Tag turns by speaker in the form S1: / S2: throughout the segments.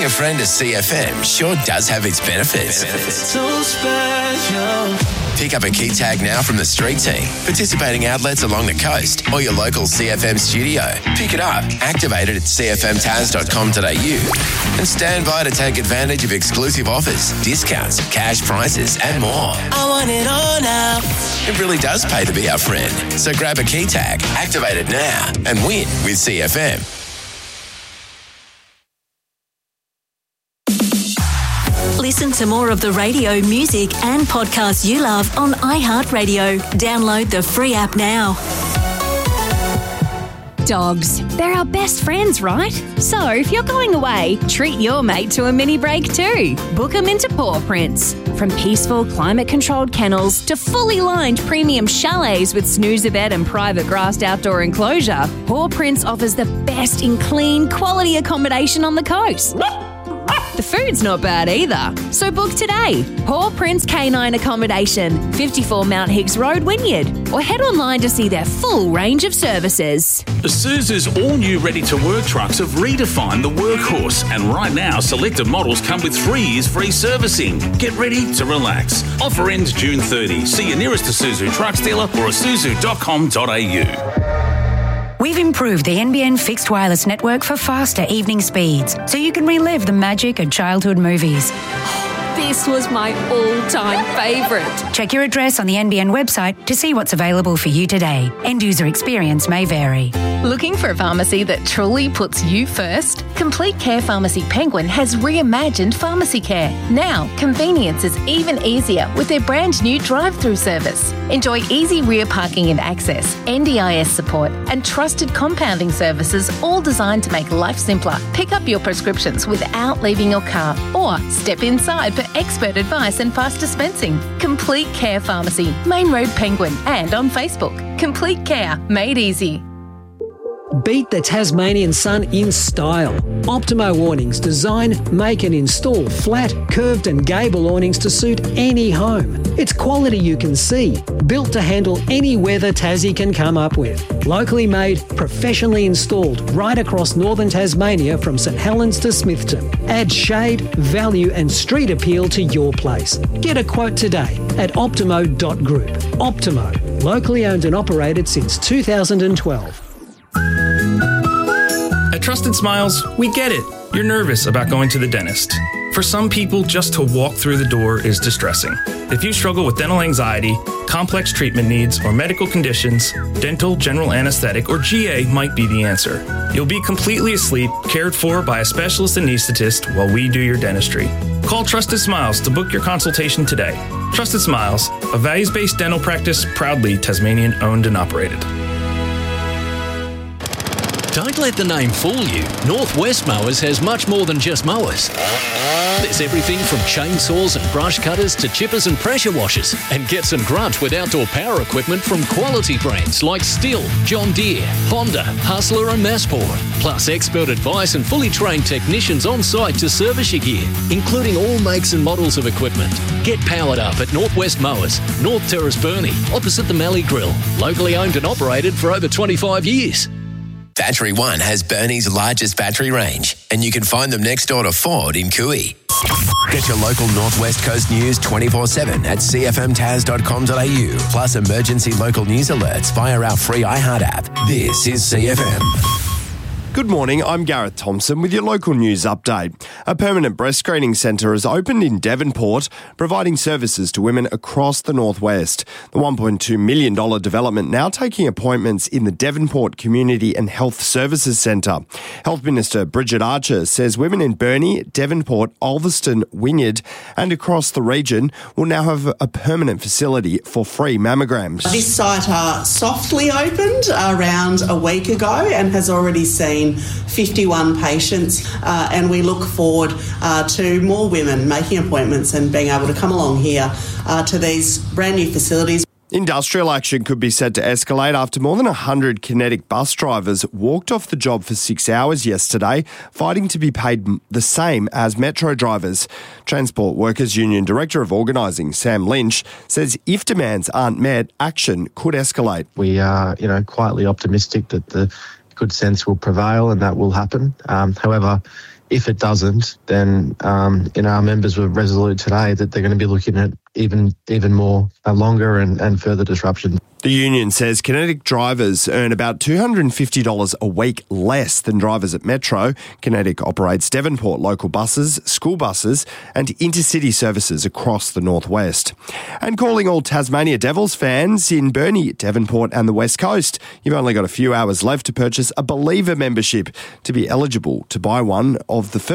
S1: Being a friend of CFM sure does have its benefits.
S2: So special.
S1: Pick up a key tag now from the street team, participating outlets along the coast or your local CFM studio. Pick it up, activate it at cfmtaz.com.au and stand by to take advantage of exclusive offers, discounts, cash prizes and more.
S2: I want it all now.
S1: It really does pay to be our friend. So grab a key tag, activate it now and win with CFM.
S3: Listen to more of the radio, music and podcasts you love on iHeartRadio. Download the free app now.
S4: Dogs. They're our best friends, right? So if you're going away, treat your mate to a mini break too. Book them into Paw Prints. From peaceful, climate-controlled kennels to fully lined premium chalets with snoozer bed and private grassed outdoor enclosure, Paw Prints offers the best in clean, quality accommodation on the coast. The food's not bad either. So book today. Paw Prints Canine Accommodation, 54 Mount Higgs Road, Wynyard. Or head online to see their full range of services.
S5: Isuzu's all-new ready-to-work trucks have redefined the workhorse. And right now, selected models come with 3 years free servicing. Get ready to relax. Offer ends June 30. See your nearest Isuzu Trucks dealer or isuzu.com.au.
S6: We've improved the NBN fixed wireless network for faster evening speeds, so you can relive the magic of childhood movies.
S4: This was my all-time favourite.
S6: Check your address on the NBN website to see what's available for you today. End user experience may vary.
S7: Looking for a pharmacy that truly puts you first? Complete Care Pharmacy Penguin has reimagined pharmacy care. Now, convenience is even easier with their brand new drive-through service. Enjoy easy rear parking and access, NDIS support, and trusted compounding services, all designed to make life simpler. Pick up your prescriptions without leaving your car, or step inside for expert advice and fast dispensing. Complete Care Pharmacy, Main Road Penguin, and on Facebook. Complete Care, made easy.
S8: Beat the Tasmanian sun in style. Optimo awnings design, make and install flat, curved and gable awnings to suit any home. It's quality you can see, built to handle any weather Tassie can come up with. Locally made, professionally installed right across northern Tasmania from St Helens to Smithton. Add shade, value and street appeal to your place. Get a quote today at optimo.group. Optimo, locally owned and operated since 2012.
S9: At Trusted Smiles, we get it. You're nervous about going to the dentist. For some people, just to walk through the door is distressing. If you struggle with dental anxiety, complex treatment needs, or medical conditions, dental, general anesthetic, or GA might be the answer. You'll be completely asleep, cared for by a specialist anaesthetist while we do your dentistry. Call Trusted Smiles to book your consultation today. Trusted Smiles, a values-based dental practice proudly Tasmanian-owned and operated.
S10: Don't let the name fool you. Northwest Mowers has much more than just mowers. There's everything from chainsaws and brush cutters to chippers and pressure washers. And get some grunt with outdoor power equipment from quality brands like Stihl, John Deere, Honda, Hustler and Masport. Plus expert advice and fully trained technicians on site to service your gear, including all makes and models of equipment. Get powered up at Northwest Mowers, North Terrace Burnie, opposite the Mallee Grill. Locally owned and operated for over 25 years.
S1: Battery One has Burnie's largest battery range, and you can find them next door to Ford in Cooey. Get your local Northwest Coast news 24/7 at cfmtaz.com.au, plus emergency local news alerts via our free iHeart app. This is CFM.
S11: Good morning, I'm Gareth Thompson with your local news update. A permanent breast screening centre has opened in Devonport, providing services to women across the northwest. The $1.2 million development now taking appointments in the Devonport Community and Health Services Centre. Health Minister Bridget Archer says women in Burnie, Devonport, Ulverston, Wynyard and across the region will now have a permanent facility for free mammograms.
S12: This site softly opened around a week ago and has already seen 51 patients, and we look forward to more women making appointments and being able to come along here to these brand new facilities.
S11: Industrial action could be set to escalate after more than 100 Kinetic bus drivers walked off the job for 6 hours yesterday, fighting to be paid the same as Metro drivers. Transport Workers Union Director of Organising, Sam Lynch, says if demands aren't met, action could escalate.
S13: We are, quietly optimistic that the good sense will prevail and that will happen. However, if it doesn't, then our members were resolute today that they're going to be looking at even more longer and further disruption.
S11: The union says Kinetic drivers earn about $250 a week less than drivers at Metro. Kinetic operates Devonport local buses, school buses and intercity services across the northwest. And calling all Tasmania Devils fans in Burnie, Devonport and the West Coast, you've only got a few hours left to purchase a Believer membership to be eligible to buy one of the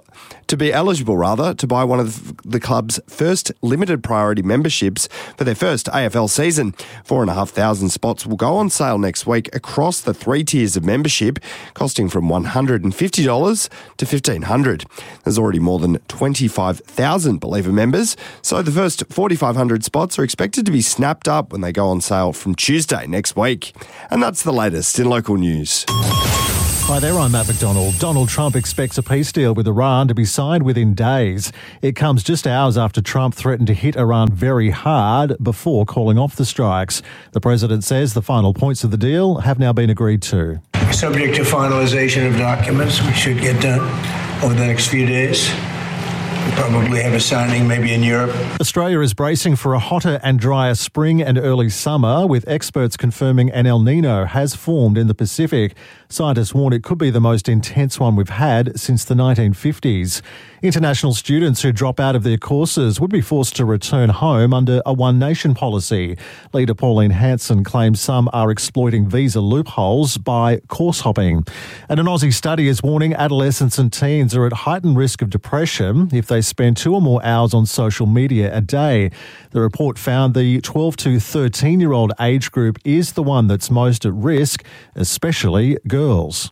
S11: club's first limited priority memberships for their first AFL season. 4,500 spots will go on sale next week across the 3 tiers of membership, costing from $150 to $1,500. There's already more than 25,000 Believer members, so the first 4,500 spots are expected to be snapped up when they go on sale from Tuesday next week. And that's the latest in local news.
S14: Hi there, I'm Matt McDonald. Donald Trump expects a peace deal with Iran to be signed within days. It comes just hours after Trump threatened to hit Iran very hard before calling off the strikes. The president says the final points of the deal have now been agreed to.
S15: Subject to finalisation of documents, we should get done over the next few days. We'll probably have a signing maybe in Europe.
S14: Australia is bracing for a hotter and drier spring and early summer, with experts confirming an El Nino has formed in the Pacific. Scientists warn it could be the most intense one we've had since the 1950s. International students who drop out of their courses would be forced to return home under a One Nation policy. Leader Pauline Hanson claims some are exploiting visa loopholes by course hopping. And an Aussie study is warning adolescents and teens are at heightened risk of depression if they spend 2 or more hours on social media a day. The report found the 12 to 13-year-old age group is the one that's most at risk, especially girls.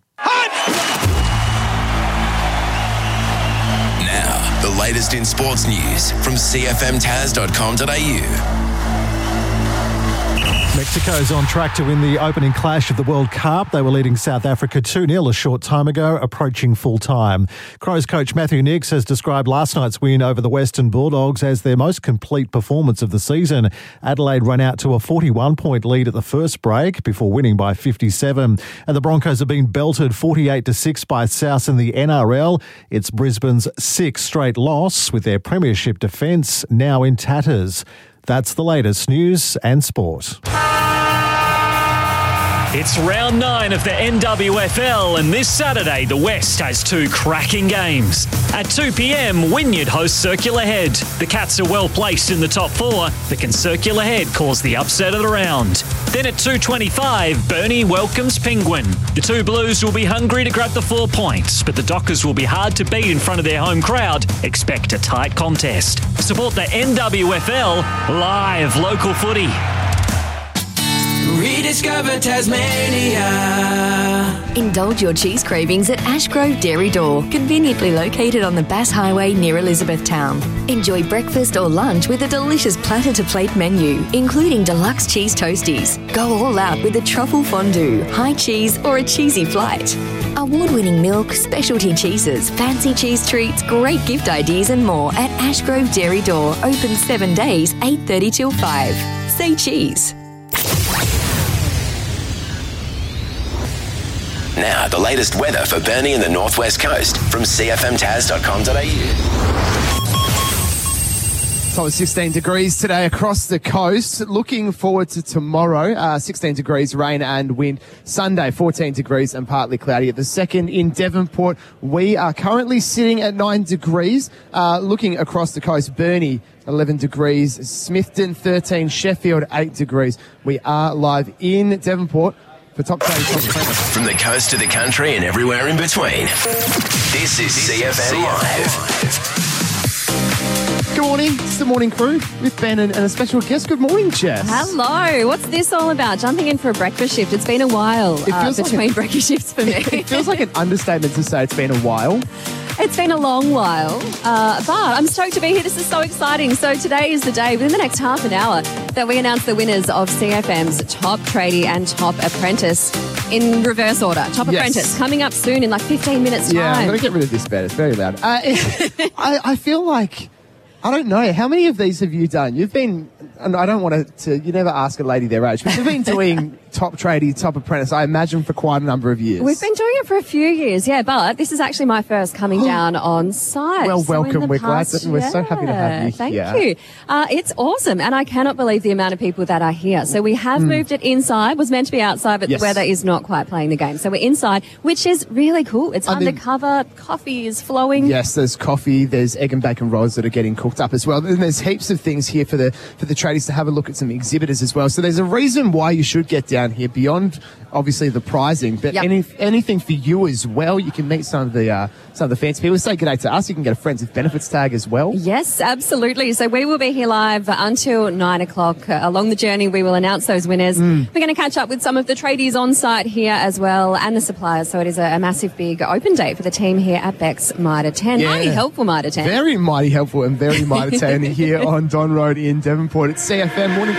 S1: Now, the latest in sports news from cfmtaz.com.au.
S14: Mexico's on track to win the opening clash of the World Cup. They were leading South Africa 2-0 a short time ago, approaching full time. Crows coach Matthew Nicks has described last night's win over the Western Bulldogs as their most complete performance of the season. Adelaide ran out to a 41-point lead at the first break before winning by 57. And the Broncos have been belted 48-6 by South in the NRL. It's Brisbane's 6th straight loss, with their premiership defence now in tatters. That's the latest news and sport.
S16: It's round 9 of the NWFL, and this Saturday the West has 2 cracking games. At 2 p.m, Wynyard hosts Circular Head. The Cats are well placed in the top 4, but can Circular Head cause the upset of the round? Then at 2:25, Burnie welcomes Penguin. The 2 Blues will be hungry to grab the 4 points, but the Dockers will be hard to beat in front of their home crowd. Expect a tight contest. Support the NWFL, live local footy.
S2: Rediscover Tasmania.
S4: Indulge your cheese cravings at Ashgrove Dairy Door, conveniently located on the Bass Highway near Elizabethtown. Enjoy breakfast or lunch with a delicious platter-to-plate menu, including deluxe cheese toasties. Go all out with a truffle fondue, high cheese or a cheesy flight. Award-winning milk, specialty cheeses, fancy cheese treats, great gift ideas and more at Ashgrove Dairy Door. Open 7 days, 8:30 till 5. Say cheese.
S1: Now, the latest weather for Burnie and the Northwest Coast from cfmtaz.com.au.
S17: So it's 16 degrees today across the coast. Looking forward to tomorrow, 16 degrees, rain and wind. Sunday, 14 degrees and partly cloudy. At the second in Devonport, we are currently sitting at 9 degrees. Looking across the coast, Burnie, 11 degrees. Smithton, 13. Sheffield, 8 degrees. We are live in Devonport for Top 30 Top Apprentice.
S1: From the coast to the country and everywhere in between, this is CFM Live.
S17: Good morning. It's the morning crew with Ben and a special guest. Good morning, Jess.
S18: Hello. What's this all about? Jumping in for a breakfast shift. It's been a while between breakfast shifts for me.
S17: It feels like an understatement to say it's been a while.
S18: It's been a long while, but I'm stoked to be here. This is so exciting. So today is the day, within the next half an hour, that we announce the winners of CFM's Top Tradie and Top Apprentice in reverse order. Top Apprentice coming up soon in like 15 minutes time.
S17: Yeah, I'm going to get rid of this bed. It's very loud. I feel like, I don't know, how many of these have you done? You've been, and I don't want to, you never ask a lady their age, but you've been doing Top Tradie, Top Apprentice, I imagine, for quite a number of years.
S18: We've been doing it for a few years, yeah, but this is actually my first coming down on site.
S17: Well,
S18: So
S17: welcome. We're glad
S18: past-
S17: that we're so happy to have you
S18: Thank
S17: here.
S18: you. It's awesome, and I cannot believe the amount of people that are here. So we have moved it inside. Was meant to be outside, but
S17: Yes.
S18: the weather is not quite playing the game. So we're inside, which is really cool. It's
S17: I mean-
S18: undercover. Coffee is flowing.
S17: Yes, there's coffee, there's egg and bacon rolls that are getting cooked up as well. And there's heaps of things here for the tradies to have a look at, some exhibitors as well. So there's a reason why you should get down here beyond obviously the prizing, but
S18: Yep.
S17: anything for you as well. You can meet some of the fancy people. Say good day to us. You can get a Friends with Benefits tag as well.
S18: Yes, absolutely. So we will be here live until 9 o'clock. Along the journey, we will announce those winners. We're going to catch up with some of the tradies on site here as well, and the suppliers. So it is a massive, big open day for the team here at Beck's Mitre 10.
S17: Yeah.
S18: Mighty helpful, Mitre 10.
S17: Very mighty helpful and very mighty here on Don Road in Devonport. It's CFM Morning.